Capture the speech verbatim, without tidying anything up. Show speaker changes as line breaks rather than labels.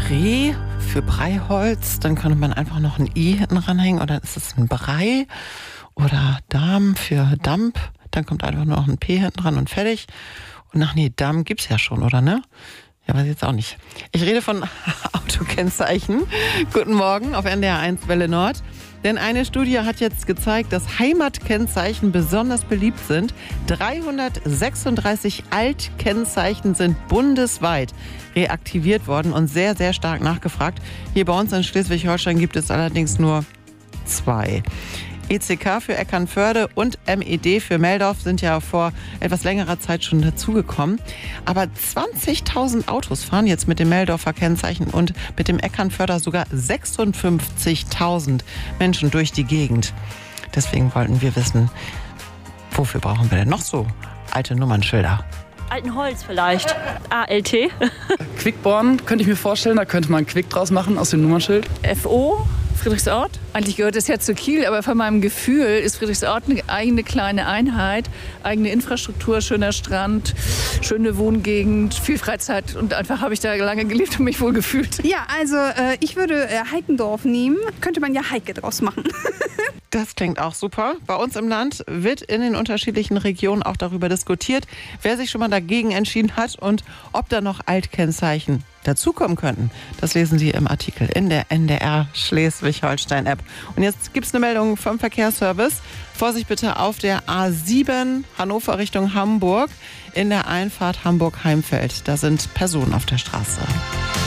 Bre für Breiholz. Dann könnte man einfach noch ein I hinten ranhängen und dann ist es ein Brei. Oder Darm für Damp. Dann kommt einfach nur noch ein P hinten dran und fertig. Und ach nee, Damm gibt's ja schon, oder ne? Ja, weiß ich jetzt auch nicht. Ich rede von Autokennzeichen. Guten Morgen auf N D R eins Welle Nord. Denn eine Studie hat jetzt gezeigt, dass Heimatkennzeichen besonders beliebt sind. dreihundertsechsunddreißig Altkennzeichen sind bundesweit reaktiviert worden und sehr, sehr stark nachgefragt. Hier bei uns in Schleswig-Holstein gibt es allerdings nur zwei. E C K für Eckernförde und M E D für Meldorf sind ja vor etwas längerer Zeit schon dazugekommen. Aber zwanzigtausend Autos fahren jetzt mit dem Meldorfer Kennzeichen und mit dem Eckernförder sogar sechsundfünfzigtausend Menschen durch die Gegend. Deswegen wollten wir wissen, wofür brauchen wir denn noch so alte Nummernschilder?
Alten Holz vielleicht. A L T.
Quickborn könnte ich mir vorstellen, da könnte man Quick draus machen aus dem Nummernschild.
F O, Friedrichsort. Eigentlich gehört es ja zu Kiel, aber von meinem Gefühl ist Friedrichsort eine eigene kleine Einheit, eigene Infrastruktur, schöner Strand, schöne Wohngegend, viel Freizeit und einfach habe ich da lange gelebt und mich wohl gefühlt.
Ja, also äh, ich würde äh, Heikendorf nehmen, könnte man ja Heike draus machen.
Das klingt auch super. Bei uns im Land wird in den unterschiedlichen Regionen auch darüber diskutiert, wer sich schon mal dagegen entschieden hat und ob da noch Altkennzeichen dazukommen könnten. Das lesen Sie im Artikel in der N D R Schleswig-Holstein-App. Und jetzt gibt es eine Meldung vom Verkehrsservice. Vorsicht bitte auf der A sieben Hannover Richtung Hamburg in der Einfahrt Hamburg-Heimfeld. Da sind Personen auf der Straße.